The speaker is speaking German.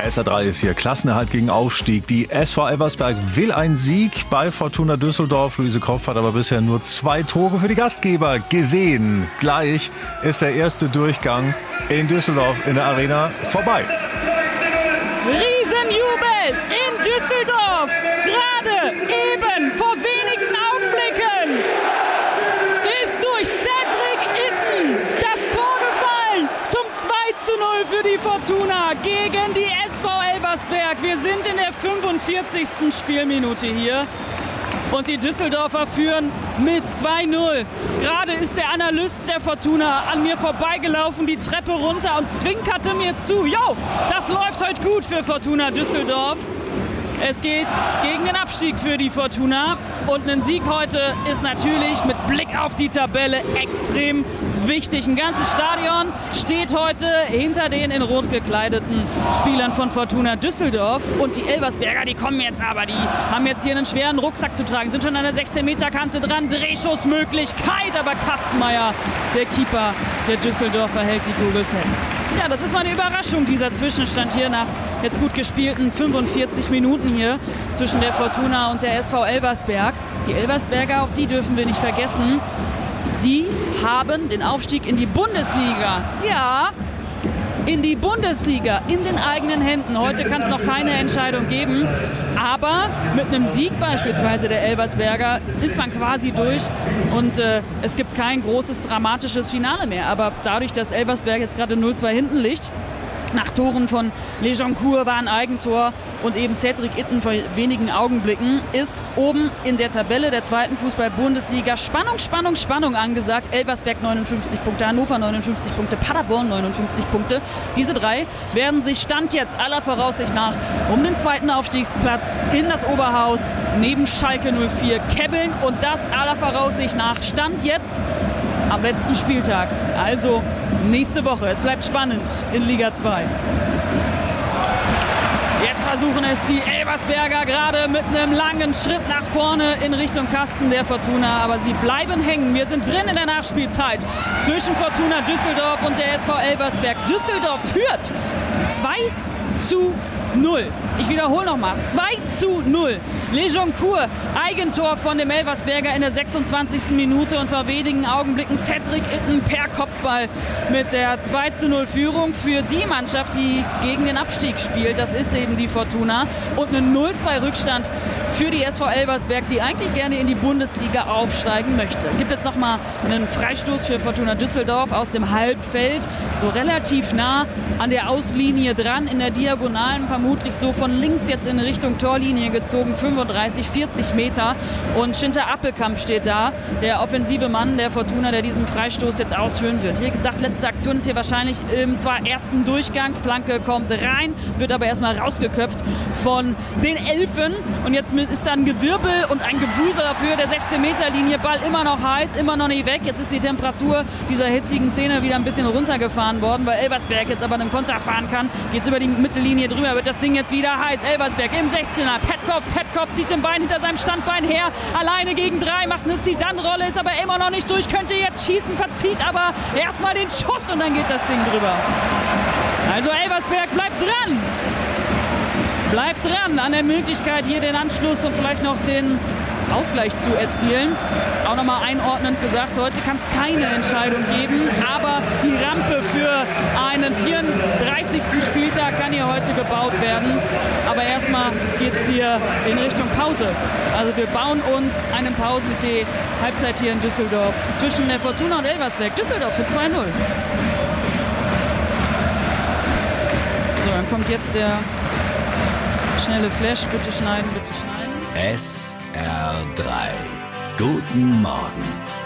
SR3 ist hier. Klassenerhalt gegen Aufstieg. Die SV Elversberg will einen Sieg bei Fortuna Düsseldorf. Luise Kopf hat aber bisher nur 2 Tore für die Gastgeber gesehen. Gleich ist der erste Durchgang in Düsseldorf in der Arena vorbei. Riesenjubel in Düsseldorf. Gerade eben vor wenigen Augenblicken ist durch Cedric Itten das Tor gefallen zum 2:0 für die Fortuna gegen die SV Elversberg. Wir sind in der 45. Spielminute hier. Und die Düsseldorfer führen mit 2:0. Gerade ist der Analyst der Fortuna an mir vorbeigelaufen, die Treppe runter und zwinkerte mir zu. Jo, das läuft heute gut für Fortuna Düsseldorf. Es geht gegen den Abstieg für die Fortuna. Und ein Sieg heute ist natürlich mit Blick auf die Tabelle extrem wichtig. Ein ganzes Stadion steht heute hinter den in Rot gekleideten Spielern von Fortuna Düsseldorf. Und die Elversberger, die kommen jetzt aber, die haben jetzt hier einen schweren Rucksack zu tragen, sind schon an der 16-Meter-Kante dran. Drehschussmöglichkeit, aber Kastenmeier, der Keeper der Düsseldorfer, hält die Kugel fest. Ja, das ist mal eine Überraschung, dieser Zwischenstand hier nach jetzt gut gespielten 45 Minuten hier zwischen der Fortuna und der SV Elversberg. Die Elversberger, auch die dürfen wir nicht vergessen, sie haben den Aufstieg in die Bundesliga. Ja, in die Bundesliga, in den eigenen Händen. Heute kann es noch keine Entscheidung geben, aber mit einem Sieg beispielsweise der Elversberger ist man quasi durch und es gibt kein großes dramatisches Finale mehr. Aber dadurch, dass Elversberg jetzt gerade 0:2 hinten liegt, nach Toren von Lejoncourt war ein Eigentor und eben Cedric Itten vor wenigen Augenblicken, ist oben in der Tabelle der zweiten Fußball-Bundesliga Spannung angesagt. Elversberg 59 Punkte, Hannover 59 Punkte, Paderborn 59 Punkte. Diese 3 werden sich Stand jetzt aller Voraussicht nach um den zweiten Aufstiegsplatz in das Oberhaus neben Schalke 04 käbbeln und das aller Voraussicht nach Stand jetzt am letzten Spieltag. Also nächste Woche. Es bleibt spannend in Liga 2. Jetzt versuchen es die Elversberger gerade mit einem langen Schritt nach vorne in Richtung Kasten der Fortuna. Aber sie bleiben hängen. Wir sind drin in der Nachspielzeit zwischen Fortuna Düsseldorf und der SV Elversberg. Düsseldorf führt 2:0. Ich wiederhole nochmal. 2:0. Lejoncourt, Eigentor von dem Elversberger in der 26. Minute und vor wenigen Augenblicken Cedric Itten per Kopfball mit der 2:0 Führung für die Mannschaft, die gegen den Abstieg spielt. Das ist eben die Fortuna. Und einen 0:2 Rückstand für die SV Elversberg, die eigentlich gerne in die Bundesliga aufsteigen möchte. Gibt jetzt nochmal einen Freistoß für Fortuna Düsseldorf aus dem Halbfeld. So relativ nah an der Auslinie dran, in der Diagonalen, vermutlich so von links jetzt in Richtung Torlinie gezogen, 35, 40 Meter. Und Schinter Appelkamp steht da, der offensive Mann der Fortuna, der diesen Freistoß jetzt ausführen wird. Wie gesagt, letzte Aktion ist hier wahrscheinlich im zwar ersten Durchgang. Flanke kommt rein, wird aber erstmal rausgeköpft von den Elfen. Und jetzt ist dann Gewirbel und ein Gewusel auf Höhe der 16-Meter-Linie. Ball immer noch heiß, immer noch nicht weg. Jetzt ist die Temperatur dieser hitzigen Szene wieder ein bisschen runtergefahren worden, weil Elversberg jetzt aber einen Konter fahren kann. Geht's über die Mittellinie drüber, wird das Ding jetzt wieder heiß. Elversberg im 16er. Petkopf zieht den Bein hinter seinem Standbein her. Alleine gegen 3, macht eine Zidane-Rolle, ist aber immer noch nicht durch. Könnte jetzt schießen, verzieht aber erstmal den Schuss und dann geht das Ding drüber. Also Elversberg bleibt dran. Bleibt dran an der Möglichkeit, hier den Anschluss und vielleicht noch den Ausgleich zu erzielen. Auch nochmal einordnend gesagt, heute kann es keine Entscheidung geben, aber die Rampe für einen 34. Spieltag kann hier heute gebaut werden. Aber erstmal geht es hier in Richtung Pause. Also wir bauen uns einen Pausentee, Halbzeit hier in Düsseldorf, zwischen der Fortuna und Elversberg. Düsseldorf für 2:0. So, dann kommt jetzt der schnelle Flash. Bitte schneiden, bitte schneiden. SR3. Guten Morgen.